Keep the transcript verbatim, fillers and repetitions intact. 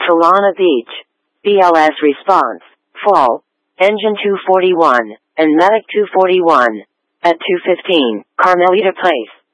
Solana Beach. B L S response. Fall. Engine two forty-one. And Medic two forty-one. At two fifteen. Carmelita Place.